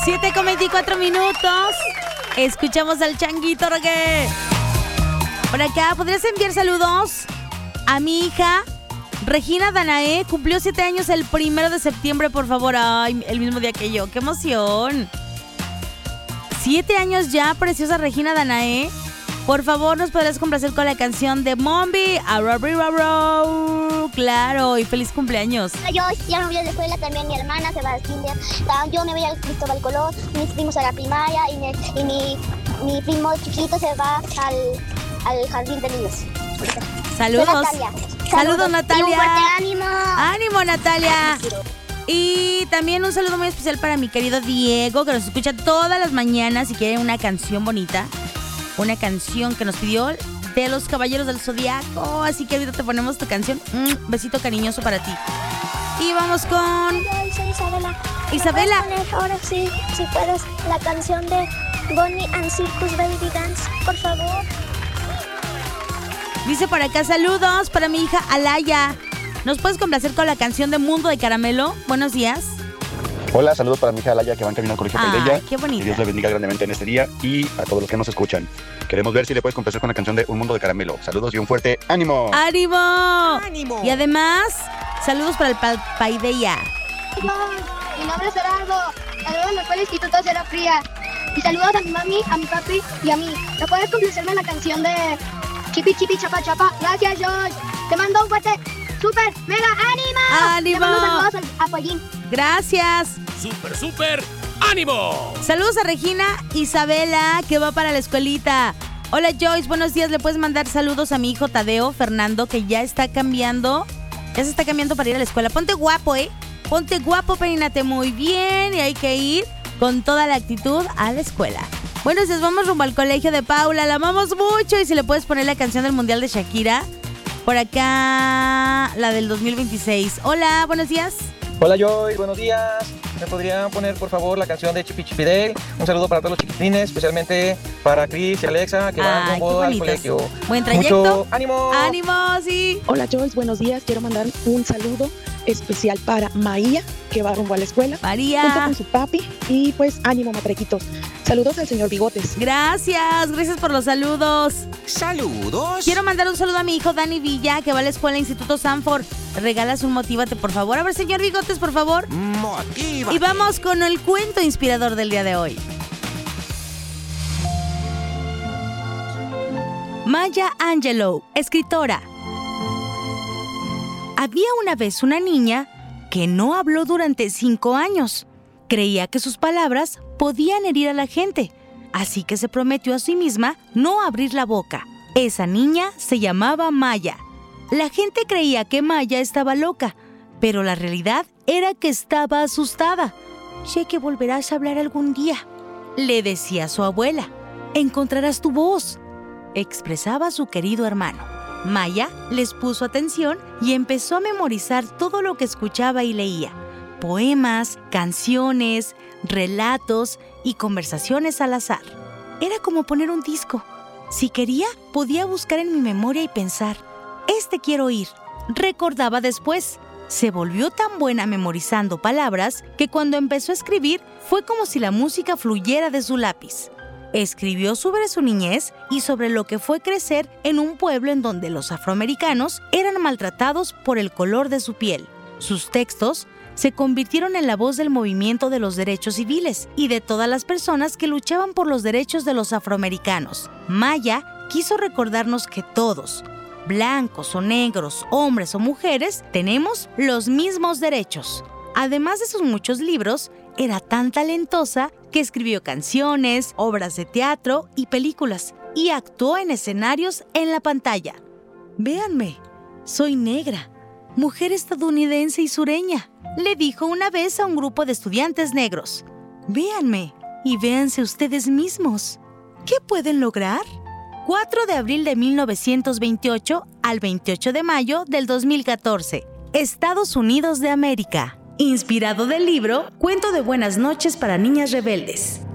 7:24. Escuchamos al Changuito Roque. Por acá, ¿podrías enviar saludos a mi hija Regina Danae? Cumplió 7 años el 1 de septiembre, por favor. Ay, el mismo día que yo. ¡Qué emoción! 7 años ya, preciosa Regina Danae. Por favor, ¿nos podrás complacer con la canción de Mombi? Claro, y feliz cumpleaños. Yo ya me voy a la escuela, también mi hermana se va al kinder. Yo me voy al Cristóbal Colón, mis primos a la primaria y mi primo chiquito se va al jardín de niños. Saludos. Natalia. Saludos, Natalia. Y un fuerte ánimo. ¡Ánimo, Natalia! Y también un saludo muy especial para mi querido Diego, que nos escucha todas las mañanas y quiere una canción bonita. Una canción que nos pidió de los Caballeros del Zodiaco. Así que ahorita te ponemos tu canción. Besito cariñoso para ti. Y vamos con... Hola, soy Isabela. Isabela. ¿Me puedes poner ahora sí, si puedes, la canción de Bonnie and Circus Baby Dance, por favor? Dice por acá, saludos para mi hija Alaya. ¿Nos puedes complacer con la canción de Mundo de Caramelo? Buenos días. Hola, saludos para mi hija Alaya que va en camino al colegio Caldeya. Qué bonita. Que Dios le bendiga grandemente en este día y a todos los que nos escuchan. Queremos ver si le puedes complacer con la canción de Un Mundo de Caramelo. Saludos y un fuerte ánimo. ¡Ánimo! ¡Ánimo! Y además, saludos para el Paideya. Mi nombre es Gerardo. Saludos a la escuela Instituto Sierra Fría. Y saludos a mi mami, a mi papi y a mí. ¿No puedes complacerme la canción de Chipi Chipi Chapa Chapa? Gracias, George. Te mando un fuerte, súper, mega ánimo. ¡Ánimo! Te mando saludos a Pollín. Gracias. ¡Súper, ánimo! Saludos a Regina Isabela, que va para la escuelita. Hola, Joyce, buenos días. ¿Le puedes mandar saludos a mi hijo Tadeo Fernando, que ya se está cambiando para ir a la escuela? Ponte guapo, Ponte guapo, peínate muy bien y hay que ir con toda la actitud a la escuela. Buenos días, vamos rumbo al colegio de Paula. La amamos mucho. Y si le puedes poner la canción del Mundial de Shakira. Por acá, la del 2026. Hola, buenos días. Hola Joy, buenos días. ¿Me podrían poner por favor la canción de Chipi Chipi Dale? Un saludo para todos los chiquitines, especialmente para Chris y Alexa que van rumbo al colegio. Buen trayecto. Mucho ánimo. Ánimo, sí. Hola Joyce, buenos días. Quiero mandar un saludo especial para Maía, que va rumbo a la escuela. María. Junto con su papi. Y pues ánimo, matrequitos. Saludos al señor Bigotes. Gracias por los saludos. ¡Saludos! Quiero mandar un saludo a mi hijo Dani Villa, que va a la escuela Instituto Sanford. Regalas un motívate, por favor. A ver, señor Bigotes, por favor. ¡Motívate! Y vamos con el cuento inspirador del día de hoy. Maya Angelou, escritora. Había una vez una niña que no habló durante 5 años. Creía que sus palabras podían herir a la gente, así que se prometió a sí misma no abrir la boca. Esa niña se llamaba Maya. La gente creía que Maya estaba loca, pero la realidad era que estaba asustada. «Sé que volverás a hablar algún día», le decía a su abuela. «Encontrarás tu voz», expresaba su querido hermano. Maya les puso atención y empezó a memorizar todo lo que escuchaba y leía. Poemas, canciones, relatos y conversaciones al azar. Era como poner un disco. Si quería, podía buscar en mi memoria y pensar, «Este quiero oír», recordaba después. Se volvió tan buena memorizando palabras que cuando empezó a escribir fue como si la música fluyera de su lápiz. Escribió sobre su niñez y sobre lo que fue crecer en un pueblo en donde los afroamericanos eran maltratados por el color de su piel. Sus textos se convirtieron en la voz del movimiento de los derechos civiles y de todas las personas que luchaban por los derechos de los afroamericanos. Maya quiso recordarnos que todos, blancos o negros, hombres o mujeres, tenemos los mismos derechos. Además de sus muchos libros, era tan talentosa que escribió canciones, obras de teatro y películas, y actuó en escenarios en la pantalla. «Véanme, soy negra, mujer estadounidense y sureña», le dijo una vez a un grupo de estudiantes negros. «Véanme y véanse ustedes mismos. ¿Qué pueden lograr?». 4 de abril de 1928 al 28 de mayo del 2014, Estados Unidos de América. Inspirado del libro Cuento de Buenas noches para niñas rebeldes.